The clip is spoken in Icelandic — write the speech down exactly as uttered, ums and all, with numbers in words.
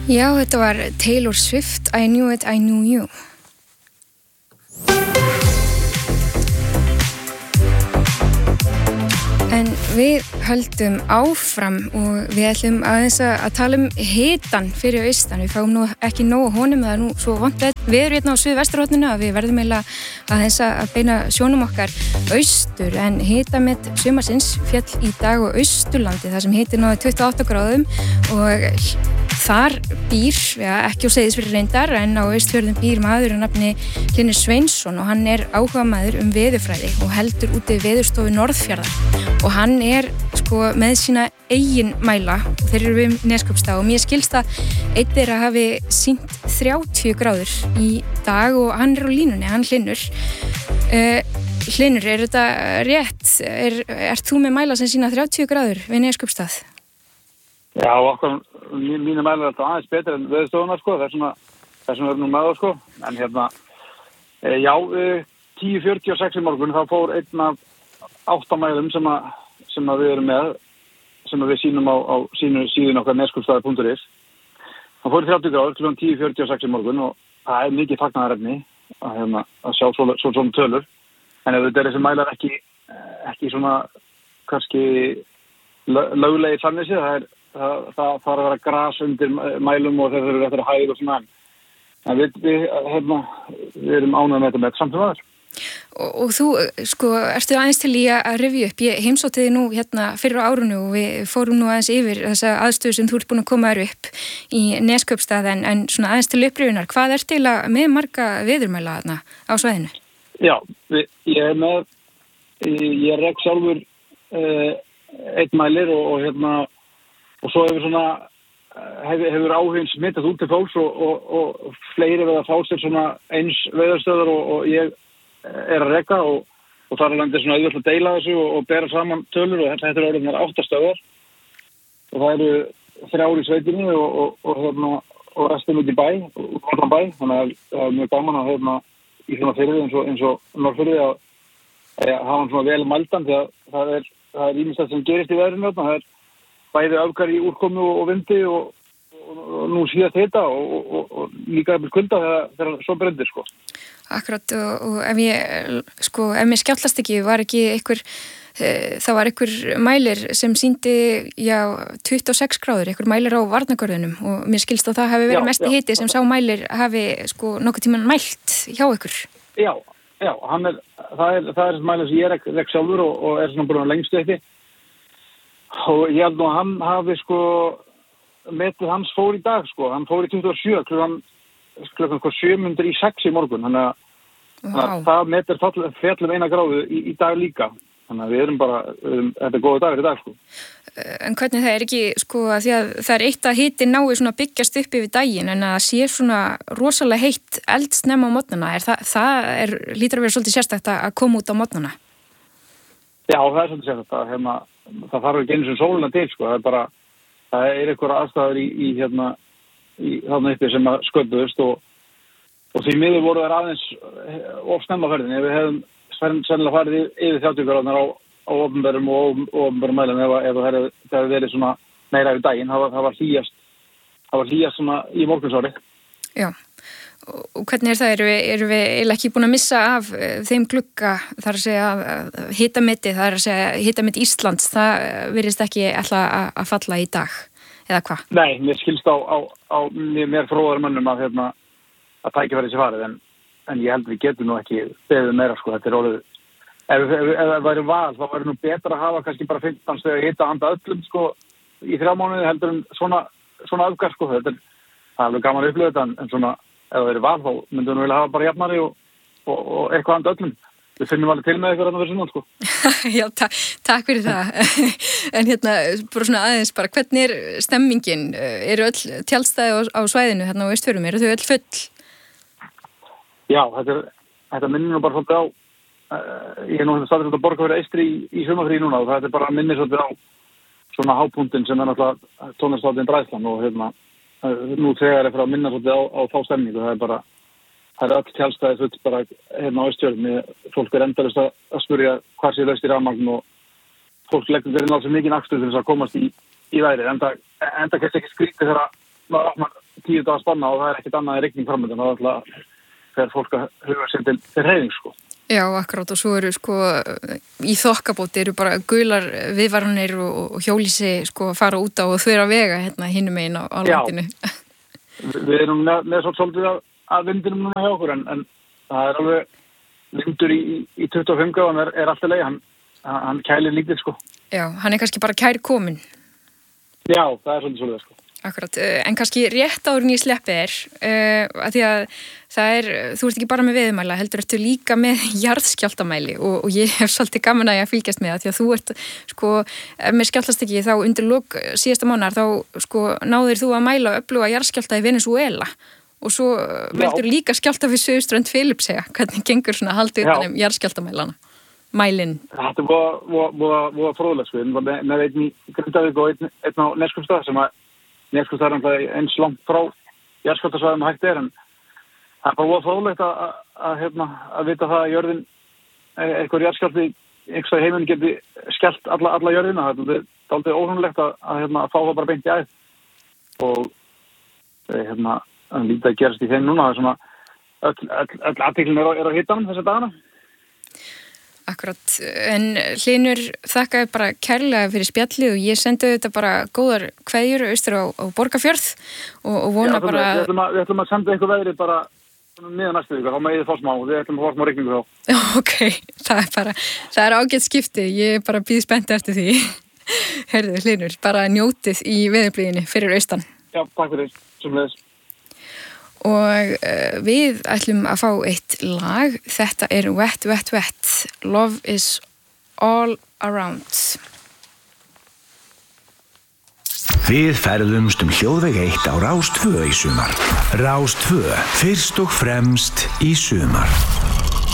Já, þetta var Taylor Swift, I Knew It, I Knew You. En við höldum áfram og við ætlum aðeins að tala um hitan fyrir austan. Við fáum nú ekki nógu honum, það er nú svo vont við erum hérna á suðvesturhorninu að við verðum eiginlega aðeins að beina sjónum okkar austur, en hitamet sumarsins féll í dag á Austurlandi þar sem hiti náði tuttugu og átta gráðum og þar býr, ja, ekki á Seyðisfirði reyndar, en á Austfjörðum býr maður að nafni Hlynur Sveinsson og hann er áhugamaður um veðurfræði og heldur úti Veðurstofu Norðfjarðar og hann er sko með sína eigin mæla og þeir eru við Neskaupstað og mér skilst að einn þeirra hafi sýnt þrjátíu gráður í dag og hann er á línunni, hann Hlynur. Uh, Hlynur, er þetta rétt? Er, ert þú með mæla sem sýna þrjátíu gráður við Neskaupstað? Já, okkur, mínu mælar er alltaf aðeins betur en Veðurstofunar, sko, þessum við erum nú með það, sko, en hérna, e, já, e, tíu fjörutíu og sex í morgun, þá fór einn af átta mælum sem að, sem að við erum með, sem að við sýnum á, á sínu síðun okkar neskaupstaðar punktur is. Það fór þrjátíu gráður til tíu fjörutíu og sex í morgun og það er mikið fagnaðarefni að, hérna, að sjá svona svo, svo tölur, en ef þetta er þessi mælar ekki, ekki svona, kannski, löglegir þannig séð, það er Það, það þarf að vera gras undir mælum og þeir eru eftir að hægja og svona en við, við, hérna, við erum ánægð með þetta með samt sem aður. Og, og þú, sko, ertu aðeins til í að rifja upp, ég heimsótti þig nú hérna fyrir á árunu og við fórum nú aðeins yfir þessa aðstöðu sem þú ert búin að koma þér upp í Neskaupstað en, en svona aðeins til upprifjunar, hvað ert til að með marga veðurmæla þarna á svæðinu? Já, við, ég er með, ég er rekk sjálfur uh, einn mælir og, og hérna Og svo hefur svona, hefur, hefur áhuginn smittað út til fólks og, og, og fleiri við að fá sér svona eins veðurstöðar og, og ég er að rekka og, og þar er landið svona auðvitað að deila þessu og, og bera saman tölur og þetta er orðinnar átta stöðar. Og það eru þrjár í sveitinni og, og, og, hérna, og restum út í bæ, út í bæ, þannig að það er mjög gaman að hérna í svona firði eins og, eins og Norðfirði að, að hafa hann svona vel mældan því að það er, það er ímislegt sem gerist í veðrinu þarna, það er bæði öfgar í úrkomu og vindi og, og, og nú síðast hita og, og, og líka eða kulda þegar, þegar svo brendir, sko. Akkurat og, og ef ég, sko, ef mér skjállast ekki, var ekki einhver, e, það var einhver mælir sem sýndi, já, tuttugu og sex gráður, einhver mælir á Varnargörðunum og mér skilst að það hafi verið mest hiti sem sá mælir hafi, sko, nokkuð tímann mælt hjá ykkur. Já, já, hann er, það er, það er mælir sem ég er ekki sjálfur og, og er svona búin að lengstu eftir. Og ég held nú að hann hafi sko metið hans fór í dag sko, hann fór í tuttugu og sjö klukkan klukkan sjö mínútur í sex í morgun, þannig að, wow. að það metir fjallum eina gráðu í, í dag líka, þannig að við erum bara, við erum, þetta er góða dagur í dag sko. En hvernig það er ekki sko að því að það er eitt að hiti nái svona byggjast upp yfir daginn en að sé svona rosalega heitt eldsnemma á morgnana, er það, það er lítur að vera svolítið sérstakt að koma út á morgnana? Já, það er svolítið sérstakt að hérna það þarf ekki einu sem sólina til, sko, það er bara, það er einhverja aðstæður í, í hérna, í þarna uppi sem að sköpuðust og, og því miður voru þær aðeins of snemma ferðinni, ef við hefðum sennilega farið yfir þrjátíu gráðurnar á, á opinberum og opinberum mælum ef, ef það hefði verið svona meira yfir daginn, það var, það var hlýjast, það var hlýjast svona í morgunsári. Já. Og hvernig er það? Erum við, erum við eiginlega ekki búin að missa af þeim glugga þar að segja að hitametið, það er að segja hitamet Íslands, það virðist ekki alltaf að falla í dag, eða hvað? Nei, mér skilst á, á, á mér fróðar mönnum að, hérna, að tækifæri sér farið, en, en ég held við getum nú ekki beðið meira, sko, þetta er orðið, ef, ef, ef það væri val, þá væri nú betra að hafa kannski bara fimmtán þegar hita handa öllum, sko, í þrjá mánuði heldur en svona, svona öfgar, sko, þetta er, það er alveg gaman að upplifa þetta, en, en svona, ef það verið val, þá myndum við vilja hafa bara jafnari og, og, og eitthvað handa öllum. Við finnum alveg til með eitthvað þarna fyrir sunnan, sko. Já, ta takk fyrir það. En hérna, bara svona aðeins bara, hvernig er stemmingin? Eru öll tjaldstæði á, á svæðinu hérna á Austfjörðum? Eru þau öll full? Já, þetta, er, þetta minnir nú bara svolítið á, uh, ég er nú staðið svolítið að borga fyrir Eistri í, í sumafrí núna og það er bara minnir svolítið á svona hápunktin sem er náttúrulega tónlistáttinn Bræðslan og hérna, nú þegar er fyrir að minna svolítið á, á þá stemningu, það er bara, það er öll tjaldstæði full bara hérna á Austfjörðum, fólk er endalaust að, að spyrja hvað sé laust í rafmagn og fólk leggur verið náttúrulega mikið akstur til þess að komast í, í værið, enda, enda kannski ekki skrítið þegar maður opnar tíu daga spanna og það er ekkert annað en rigning framöndan og alltaf fer fólk að huga sér til, til hreyfing sko. Já, akkurát og svo eru sko í þokkabóti eru bara gular viðvaranir og, og hjólísi sko að fara út á og þverra vega hérna hinum megin á, á landinu. Já, við erum með, með svolítið að, að vindinum núna hjá okkur en, en það er alveg vindur í, í tuttugu og fimm gráðum er, er alltaf leið, hann, hann kælir lítið sko. Já, hann er kannski bara kær komin. Já, það er svolítið svolítið sko. Akkurat, en kannski rétt áður en ég sleppi þér, uh, að því að það er, þú ert ekki bara með veðurmæla, heldur ertu líka með jarðskjálftamæli og, og ég hef svolítið gaman að ég að fylgjast með það, því að þú ert, sko, ef mér skjálftast ekki, þá undir lok síðasta mánaðar, þá, sko, náðir þú að mæla öfluga jarðskjálfta í Venesúela og svo veldur líka skjálfta við Suðurströnd Filippseyja, hvernig gengur svona haldið utan um jarðskjálftamælana, mælinn? Þetta var fróðlegt, sko, með, með einn í Grindavík og einn, einn á Neskjöpstað sem að Neskjöpstað er náttúrulega eins langt frá jarðskjálftasvæðum hægt er en það er bara voða fróðlegt að, að, að, hérna, að vita það að jörðin eitthvað jarðskjálfti einhverstað í heiminn geti skellt alla, alla jörðina. Það er dálítið óhrunlegt að, að, hérna, að fá það bara beint í æð og hérna, að lítið að gerast í þeim núna. Það er svona öll, öll, öll athygli er á, er á hitanum þessa dagana. Akkurat, en Hlynur þakkaði bara kærlega fyrir spjallið og ég sendi þetta bara góðar kveðjur austur á, á Borgarfjörð og, og vona Já, bara... Við ætlum, að, við ætlum að senda einhver veðri bara miðan næstu viku, þá með ég þið fá smá og við ætlum að fá smá rigningu þá. Ok, það er bara, það er ágætt skipti, ég er bara býð spennt eftir því. Herðu Hlynur, bara njótið í veðurblíðinni fyrir austan. Já, takk fyrir, sumleiðis. Og uh, við ætlum að fá eitt lag, þetta er Wet, Wet, Wet, Love is All Around. Við ferðumst um hljóðveg eitt á Rás tvö í sumar. Rás tvö, fyrst og fremst í sumar.